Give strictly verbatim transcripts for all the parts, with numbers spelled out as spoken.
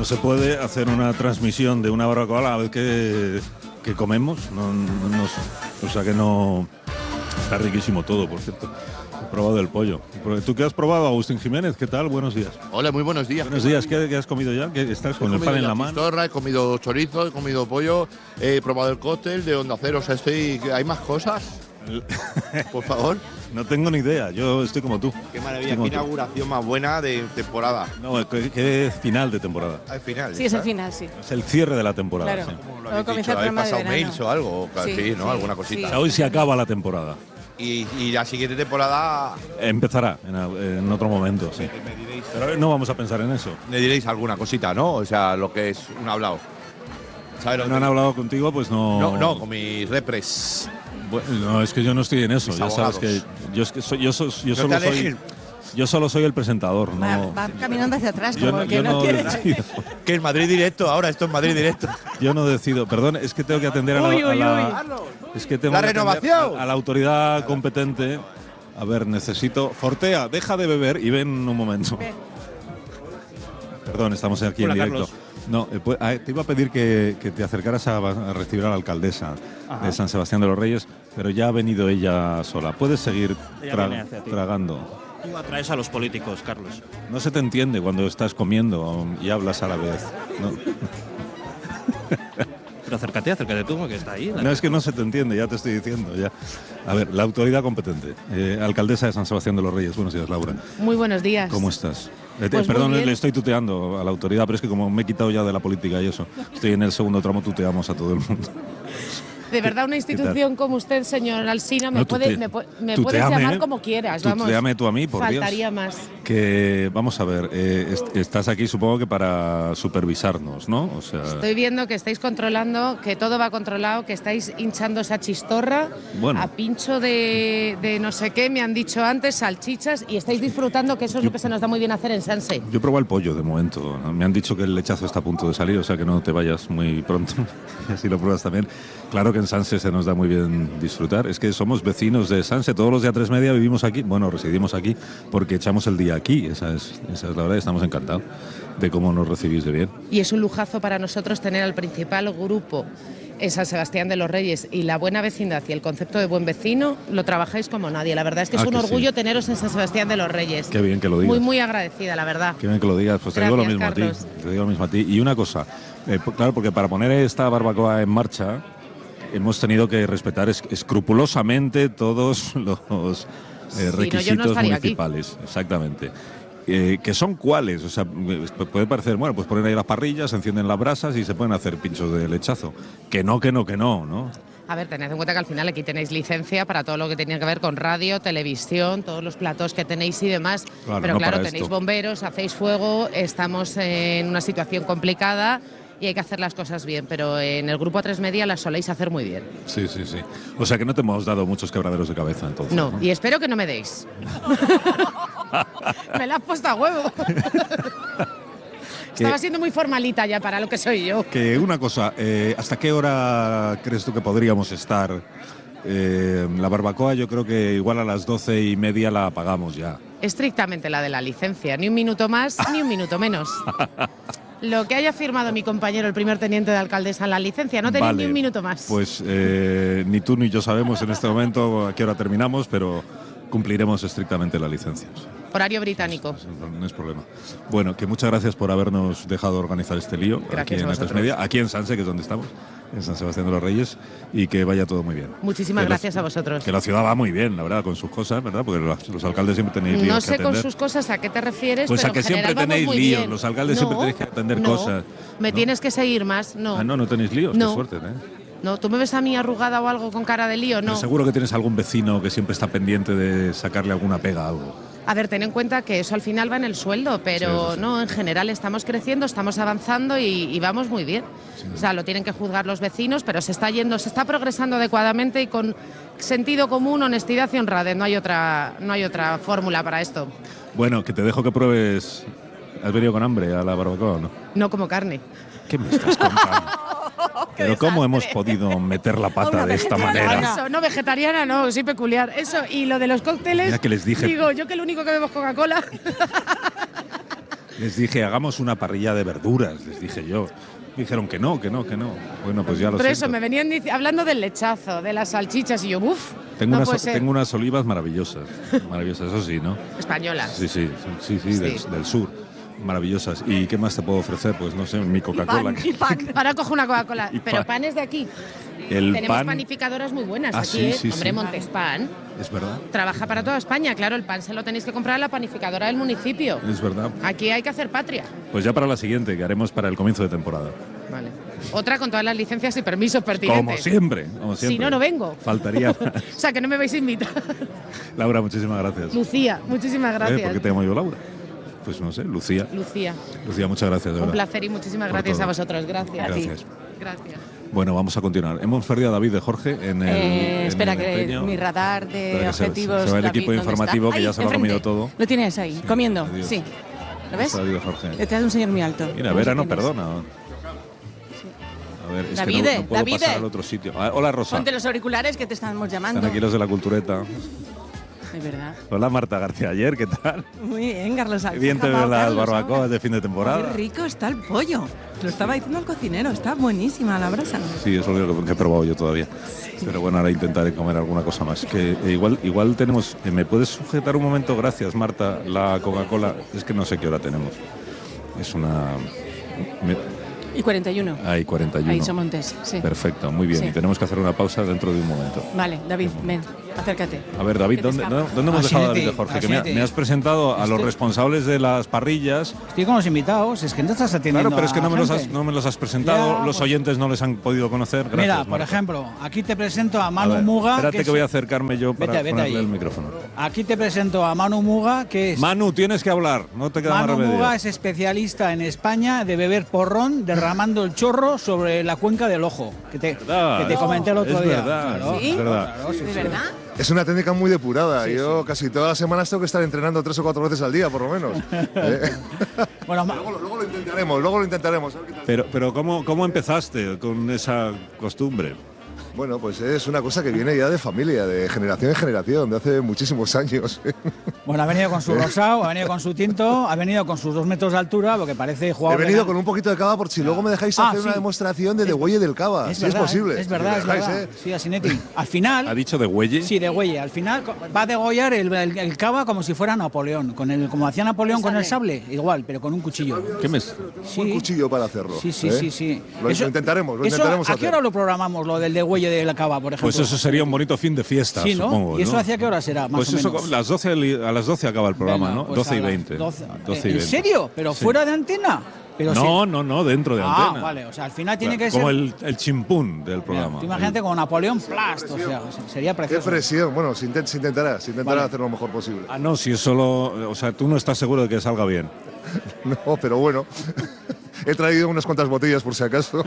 se puede hacer una transmisión de una barbacoa a la vez que, que comemos. No, no, no, o sea que no... Está riquísimo todo, por cierto. He probado el pollo. ¿Tú qué has probado, Agustín Jiménez? ¿Qué tal? Buenos días. Hola, muy buenos días. Buenos días. ¿Qué, qué has comido ya? ¿Qué, ¿Estás con el pan en la mano? Chistorra, he comido chorizo, he comido pollo, he probado el cóctel de Onda Cero. O sea, estoy... ¿Hay más cosas? Por favor. No tengo ni idea, yo estoy como tú. Qué maravilla, qué inauguración más buena de temporada. No, qué, qué final de temporada. Al final. Sí, es el final, sí. Es el cierre de la temporada. Claro. Sí. ¿Cómo lo habéis dicho? ¿Habéis pasado mails o algo? Sí, sí, ¿no? Sí, Alguna cosita. sí. O sea, hoy se acaba la temporada. Y, y la siguiente temporada… Empezará en, en otro momento, sí. Me diréis, Pero no vamos a pensar en eso. me diréis alguna cosita, ¿no? O sea, lo que es un hablado. ¿Sabes lo No que- han hablado contigo, pues no. No, no, con mis repres. Bueno, no, es que yo no estoy en eso. Mis Ya sabes abogados. que yo, es que soy, yo, soy, yo No solo te soy. alejes. Yo solo soy el presentador, Va, no. va caminando hacia atrás, Yo como no, que yo no, no quiere. decido. Que es Madrid directo, ahora esto es Madrid directo. Yo no decido. Perdón, es que tengo que atender a la. Uy, a uy, la- Es que tengo La que atender renovación. A, a la autoridad competente. A ver, necesito. Fortea, deja de beber y ven un momento. Ven. Perdón, estamos aquí Hola, en directo. Carlos. No, eh, pues, ah, te iba a pedir que, que te acercaras a, a recibir a la alcaldesa Ajá. de San Sebastián de los Reyes, pero ya ha venido ella sola. Puedes seguir Ella tra- viene hacia ti. tragando. Tú atraes a los políticos, Carlos. No se te entiende cuando estás comiendo y hablas a la vez. No, Pero acércate, acércate tú, que está ahí. no, es que no se te entiende, ya te estoy diciendo. Ya. A ver, la autoridad competente. Eh, alcaldesa de San Sebastián de los Reyes. Buenos días, Laura. Muy buenos días. ¿Cómo estás? Eh, te- Pues muy perdón, bien. le estoy tuteando a la autoridad, pero es que como me he quitado ya de la política y eso, estoy en el segundo tramo, tuteamos a todo el mundo. De verdad, una institución como usted, señor Alsina, me, No, puede, tute- me, pu- me tuteame, puedes llamar ¿eh? como quieras. Vamos. Tuteame tú a mí, por Dios. Faltaría más. Que, vamos a ver, eh, est- estás aquí supongo que para supervisarnos, ¿no? O sea, Estoy viendo que estáis controlando, que todo va controlado, que estáis hinchando esa chistorra Bueno. a pincho de, de no sé qué, me han dicho antes, salchichas, y estáis disfrutando, que eso es Yo- lo que se nos da muy bien hacer en Sanse. yo he probado el pollo de momento. Me han dicho que el lechazo está a punto de salir, o sea que no te vayas muy pronto. Y así lo pruebas también. Claro que en Sanse se nos da muy bien disfrutar. Es que somos vecinos de Sanse. Todos los de A tres Media vivimos aquí. Bueno, residimos aquí porque echamos el día aquí. Esa es, esa es la verdad. Estamos encantados de cómo nos recibís de bien. Y es un lujazo para nosotros tener al principal grupo en San Sebastián de los Reyes, y la buena vecindad y el concepto de buen vecino lo trabajáis como nadie. La verdad es que es Ah, un que orgullo sí. teneros en San Sebastián de los Reyes. Qué bien que lo digas. Muy, muy agradecida, la verdad. Qué bien que lo digas. Pues te digo lo Gracias, mismo a Carlos. ti. Te digo lo mismo a ti. Y una cosa, eh, p- claro, porque para poner esta barbacoa en marcha hemos tenido que respetar es- escrupulosamente todos los eh, Si no, yo no requisitos estaría aquí. municipales. Exactamente. Eh, ¿Que son cuáles? O sea, eh, puede parecer, bueno, pues ponen ahí las parrillas, se encienden las brasas y se pueden hacer pinchos de lechazo. Que no, que no, que no, ¿no? A ver, tened en cuenta que al final aquí tenéis licencia para todo lo que tenía que ver con radio, televisión, todos los platos que tenéis y demás. Claro, Pero no claro, para tenéis esto. bomberos, hacéis fuego, estamos en una situación complicada y hay que hacer las cosas bien. Pero en el grupo A tres Media las soléis hacer muy bien. Sí, sí, sí. O sea que no te hemos dado muchos quebraderos de cabeza entonces. No, y espero que no me deis. Me la has puesto a huevo. Estaba siendo muy formalita ya para lo que soy yo. Que una cosa, eh, ¿hasta qué hora crees tú que podríamos estar? Eh, la barbacoa yo creo que igual a las doce y media la apagamos ya. Estrictamente la de la licencia, ni un minuto más ni un minuto menos. Lo que haya firmado mi compañero, el primer teniente de alcaldesa, en la licencia, no tenéis Vale, ni un minuto más. Pues eh, ni tú ni yo sabemos en este momento a qué hora terminamos, pero cumpliremos estrictamente la licencia. Horario británico. No es problema. Bueno, que muchas gracias por habernos dejado organizar este lío Gracias aquí a en A tres vosotros. Media, aquí en Sanse, que es donde estamos, en San Sebastián de los Reyes, y que vaya todo muy bien. Muchísimas Que la- gracias a vosotros. Que la ciudad va muy bien, la verdad, con sus cosas, ¿verdad? Porque los, los alcaldes siempre tenéis líos No que sé con atender. sus cosas a qué te refieres, Pues pero a que en siempre general vamos tenéis muy líos, bien. los alcaldes siempre tenéis que atender no, cosas. Me ¿no? tienes que seguir más, no. Ah, no, no tenéis líos, No. qué suerte, ¿eh? No, ¿tú me ves a mí arrugada o algo con cara de lío? Pero No. seguro que tienes algún vecino que siempre está pendiente de sacarle alguna pega a algo. A ver, ten en cuenta que eso al final va en el sueldo, pero Sí, eso sí. no, en general estamos creciendo, estamos avanzando y, y vamos muy bien. O sea, lo tienen que juzgar los vecinos, pero se está yendo, se está progresando adecuadamente y con sentido común, honestidad y honradez. No hay otra, no hay otra fórmula para esto. Bueno, que te dejo que pruebes. ¿Has venido con hambre a la barbacoa o no? No como carne. ¿Qué me estás contando? Pero ¿cómo hemos podido meter la pata de esta manera? Eso, no vegetariana, no, sí peculiar. Eso, y lo de los cócteles. Mira que les dije- Digo, yo que lo único que bebo es Coca-Cola. Les dije, hagamos una parrilla de verduras, les dije yo. Dijeron que no, que no, que no. Bueno, pues ya lo sé. Pero eso, me venían dic- hablando del lechazo, de las salchichas, y yo, uff, Tengo, no unas, puede ser. tengo unas olivas maravillosas, maravillosas, eso sí, ¿no? Españolas. Sí, sí, sí, sí, Del, Sí. del sur, maravillosas. ¿Y qué más te puedo ofrecer? Pues no sé, mi Coca-Cola. Y pan. Ahora cojo una Coca-Cola. Y Pero pan. panes de aquí. El Tenemos pan, panificadoras muy buenas Ah, aquí, sí, ¿eh? sí, Hombre, sí. Montespan es verdad, trabaja para toda España. Claro, el pan se lo tenéis que comprar a la panificadora del municipio. es verdad. Aquí hay que hacer patria. Pues ya para la siguiente, que haremos para el comienzo de temporada. Vale. Otra con todas las licencias y permisos pertinentes. Como siempre, como siempre. Si no, no vengo. Faltaría más. O sea, que no me vais a invitar. Laura, muchísimas gracias. Lucía, muchísimas ¿Eh? gracias. ¿Por qué te llamo yo Laura? Pues no sé, Lucía. Lucía, Lucía, muchas gracias, de un verdad. placer y muchísimas Por gracias todo. a vosotros. Gracias. Gracias. Gracias. Bueno, vamos a continuar. Hemos perdido a David de Jorge en el. Eh, en espera, el que empeño. mi radar de Espera que se- objetivos. se va el David, equipo ¿dónde informativo está? que ya Ahí, se lo ha enfrente. comido todo. Lo tienes ahí, Sí, comiendo. adiós. Sí. ¿Lo ves? Está David de Jorge. Este es un señor muy alto. Mira, ¿Cómo Vera se no tienes? perdona. A ver, es Davide, que no, no puedo Davide. pasar al otro sitio. Ah, hola, Rosa. Ponte los auriculares que te estamos llamando. Están aquí los de la cultureta. Es verdad. Hola, Marta García Ayer, ¿qué tal? Muy bien, Carlos. Qué bien te ven las barbacoas de fin de temporada. Qué rico está el pollo. Lo estaba diciendo el cocinero. Está buenísima la brasa. Sí, es lo único que he probado yo todavía. Pero bueno, ahora intentaré comer alguna cosa más. Que eh, igual, igual tenemos. eh, ¿Me puedes sujetar un momento? Gracias, Marta. La Coca-Cola. Es que no sé qué hora tenemos. Es una. me- Y cuarenta y uno. Hay cuarenta y uno. Ahí son Montes. Sí. Perfecto, muy bien. Sí. Y tenemos que hacer una pausa dentro de un momento. Vale, David, ven, acércate. A ver, David, Que te ¿dónde, escapa. ¿dónde hemos Ah, dejado a David siete, de Jorge? ah, Que me, ha- siete. me has presentado a los Estoy- responsables de las parrillas. Estoy con los invitados, es que no estás atendiendo. Claro, pero es que a no me, los has, gente. no me los has presentado. Ya, los pues- oyentes no les han podido conocer. Gracias, Mira, por Marta. ejemplo, aquí te presento a A Manu ver, Muga. Espérate que, es- voy a acercarme yo para Vete, vete ponerle ahí. el micrófono. Aquí te presento a Manu Muga, que es. Manu, tienes que hablar. No te queda Manu más remedio. Muga es especialista en España de beber porrón derramando el chorro sobre la cuenca del ojo. Que te, Verdad, que te es- comenté el otro es día. verdad, Claro, ¿Sí? es verdad. claro, sí, ¿De sí. verdad? Es una técnica muy depurada. Yo casi todas las semanas tengo que estar entrenando tres o cuatro veces al día, por lo menos. ¿Eh? Bueno, Ma- luego, luego lo intentaremos, luego lo intentaremos. a ver qué tal. Pero, pero ¿cómo, ¿cómo empezaste con esa costumbre? Bueno, pues es una cosa que viene ya de familia, de generación en generación, de hace muchísimos años. bueno, ha venido con su rosado, ha venido con su tinto, ha venido con sus dos metros de altura, porque parece He jugador. de venido la- con un poquito de cava por si luego me dejáis Ah, hacer sí. una demostración de Es- degüelle del cava, Es si verdad, es posible. Es Si verdad, me es dejáis, verdad. ¿eh? Sí, Asinetti. Al final. ¿Ha dicho de Güelle? Sí, de Güelle. Al final co- va a degollar el, el, el cava como si fuera Napoleón. Con el, como hacía Napoleón con el sable, igual, pero con un cuchillo. ¿Qué me, Sí. Un cuchillo para hacerlo. Sí, sí, ¿eh? sí, sí. Lo, lo intentaremos, lo eso, intentaremos ¿A qué hacer. hora lo programamos, lo del degüelle de la cava, por ejemplo? Pues eso sería un bonito fin de fiesta, Sí, ¿no? supongo. ¿Y eso ¿no? hacia qué hora será, más Pues o eso, menos? las doce, li- a las doce acaba el programa, Venga, ¿no? pues doce a y las veinte. doce. doce y ¿En veinte. serio? ¿Pero Sí. fuera de antena? Pero No, sí. no, no, dentro de Ah, antena. vale. O sea, al final tiene Claro, que como ser. el, el chimpún del programa. Tú imagínate con Napoleón Plast, o sea, sería Qué precioso. presión. Bueno, se, intent- se intentará, se intentará Vale. hacer lo mejor posible. Ah, no, si es solo. O sea, tú no estás seguro de que salga bien. No, pero bueno. He traído unas cuantas botellas por si acaso.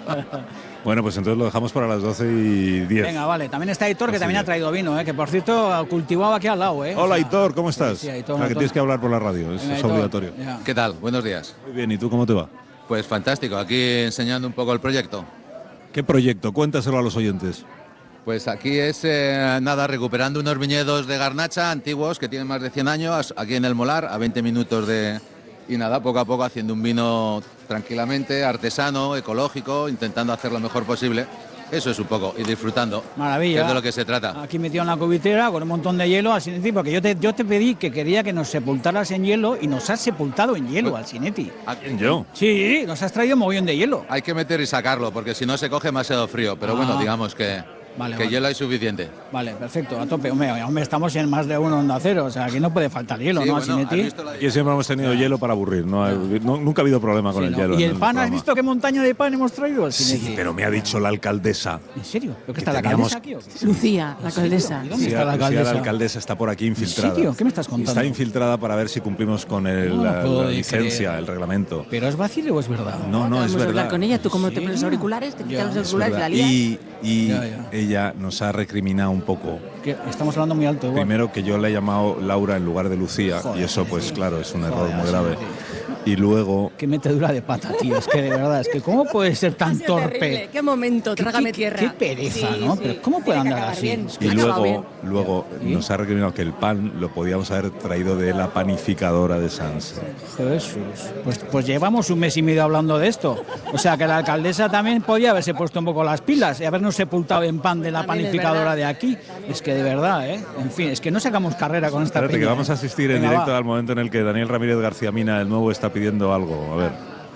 Bueno, pues entonces lo dejamos para las doce y diez. Venga, vale. También está Hitor, que Así también es. ha traído vino, ¿eh? Que por cierto, cultivado aquí al lado, ¿eh? O Hola, sea, Hitor, ¿cómo estás? Sí, Aitor, Ah, que Aitor. tienes que hablar por la radio, eso venga, es Hitor, obligatorio. ya. ¿Qué tal? Buenos días. Muy bien, ¿y tú cómo te va? Pues fantástico, aquí enseñando un poco el proyecto. ¿Qué proyecto? Cuéntaselo a los oyentes. Pues aquí es, eh, nada, recuperando unos viñedos de garnacha antiguos que tienen más de cien años, aquí en el Molar, a veinte minutos de... Y nada, poco a poco haciendo un vino tranquilamente, artesano, ecológico, intentando hacer lo mejor posible. Eso es un poco, y disfrutando. Maravilla. Que es de lo que se trata. Aquí metido en la cubitera con un montón de hielo, Asinetti, porque yo te, yo te pedí que quería que nos sepultaras en hielo y nos has sepultado en hielo, Asinetti. Aquí- ¿Yo? Sí, nos has traído mogollón de hielo. Hay que meter y sacarlo, porque si no se coge demasiado frío. Pero bueno, Ah. digamos que, Vale, que vale. hielo hay suficiente. Vale, perfecto, a tope. Hombre, hombre, estamos en más de uno Onda Cero, o sea, aquí no puede faltar hielo, Sí, ¿no, bueno, Asinetti? ¿has visto la- Aquí siempre hemos tenido hielo para aburrir. No, hay- no- nunca ha habido problema con Sí, el ¿no? hielo. ¿Y en el pan, has programa. visto qué montaña de pan hemos traído, Asinetti? Sí, pero me ha dicho la alcaldesa. ¿En serio? ¿Pero Que qué está la teníamos- alcaldesa aquí o qué? Lucía, la alcaldesa. ¿Y dónde Sí, está la Lucía, alcaldesa? la alcaldesa está por aquí infiltrada. serio? ¿Qué me estás contando? Está infiltrada para ver si cumplimos con el, No lo la, puedo la creer. licencia, el reglamento. ¿Pero es vacile o es verdad? No, no, es Vamos a hablar verdad. con ella. Tú como te Sí, pones los auriculares, te ya, quitas los Es auriculares y la verdad. lías. Y, y Ya, ya. ella nos ha recriminado un poco. Que estamos hablando muy alto igual. Primero que yo le he llamado Laura en lugar de Lucía, Joder, y eso pues sí. claro, es un error Joder, muy grave. sí, Y luego... Qué metedura de pata, tío. Es que de verdad, es que ¿cómo puede ser tan Ha sido torpe? terrible. Qué momento, Qué- trágame qué- tierra. Qué pereza, Sí, ¿no? sí. Pero ¿cómo puede Tiene que andar acabar así? bien. Es que- Y Ha acabado luego, bien. luego ¿Y? nos ha recriminado que el pan lo podíamos haber traído de la panificadora de Sanse. Jesús. Pues, pues llevamos un mes y medio hablando de esto. O sea que la alcaldesa también podía haberse puesto un poco las pilas y habernos sepultado en pan de la También es panificadora verdad. de aquí. Es que de verdad, ¿eh? En fin, es que no sacamos carrera con esta Espérate, que peña, vamos a ¿eh? asistir en Venga, directo va. al momento en el que Daniel Ramírez García Mina, el nuevo, está pidiendo algo. A ver,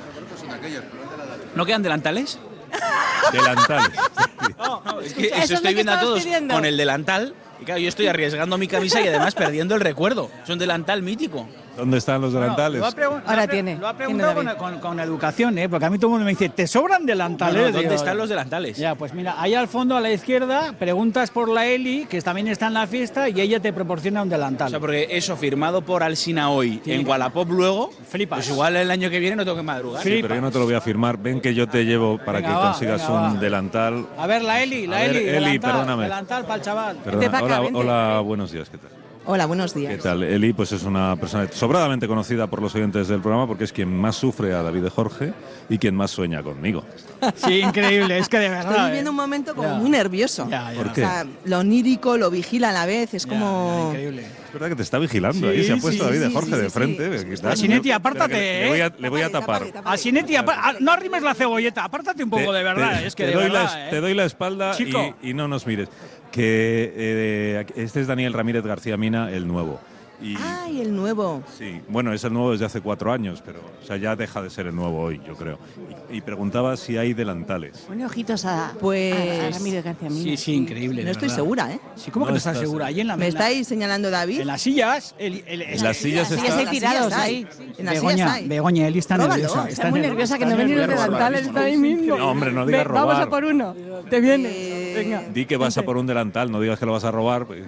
¿No quedan delantales? delantales. No, no, es que Eso eso es lo estoy que viendo a estabas todos pidiendo. con el delantal. Y claro, yo estoy arriesgando mi camisa y además perdiendo el recuerdo. Es un delantal mítico. ¿Dónde están los delantales? Lo ha pregun- Ahora lo ha pre- tiene, Lo ha tiene preguntado con, David. con- con educación, ¿eh? Porque a mí todo el mundo me dice, ¿te sobran No, delantales? no, ¿dónde Digo, están los delantales? Ya, pues mira, ahí al fondo a la izquierda preguntas por la Eli, que también está en la fiesta, y ella te proporciona un O delantal. sea, porque eso firmado por Alsina hoy Tiene en que- Wallapop luego, Flipas. pues igual el año que viene no tengo que madrugar. Sí. Sí, pero yo no te lo voy a firmar. Ven que yo te llevo para Venga, que va, consigas venga, un va. delantal. A ver, la Eli, la A ver, Eli, Eli, delantal, perdóname. delantal para el chaval. Perdona. pa' acá, Hola, vente. hola, buenos días, ¿qué tal? Hola, buenos días. ¿Qué tal? Eli, pues es una persona sobradamente conocida por los oyentes del programa porque es quien más sufre a David de Jorge y quien más sueña conmigo. Sí, increíble, es que de Estoy verdad. viviendo ¿eh? un momento como Ya. muy nervioso. Ya, ya. ¿Por O qué? sea, lo onírico, lo vigila a la vez, es Ya, como... ya, increíble. Es verdad que te está vigilando Sí, ahí, se ha sí, puesto sí, David de sí, Jorge sí, de sí, frente. sí. Aquí está. Asinetti, Espera apártate, que Le voy a, le voy a Tápale, tapar. tápale, tápale. A Sinetti, apa- ah, no arrimes la cebolleta, apártate un poco Te- de verdad, te- es que te de doy la, verdad. es- ¿eh? te doy la espalda Chico. y, y no nos mires. Que eh, este es Daniel Ramírez García Mina, el nuevo. Y, ¡Ay, el nuevo! sí, bueno, es el nuevo desde hace cuatro años, pero o sea, ya deja de ser el nuevo hoy, yo creo. Y, y preguntaba si hay delantales. Pone ojitos a, Pues- a- a Ramírez García Mina. Sí, sí, increíble. No de estoy verdad. segura, ¿eh? Sí, ¿cómo No que no estás estás segura? segura. Ahí en la ¿Me en la- estáis señalando David? En las sillas. El, el- En las sillas sillas está... hay tirados sillas ahí. En las sillas Begoña, hay. Begoña, Eli está Róbalo, nerviosa. está Está muy nerviosa que no está venir los nerviosa. delantales, está ahí mismo. No, hombre, no digas Ve, Vamos robar. a por uno. Te viene. Eh, Venga. Di que vas a por un delantal, no digas que lo vas a robar.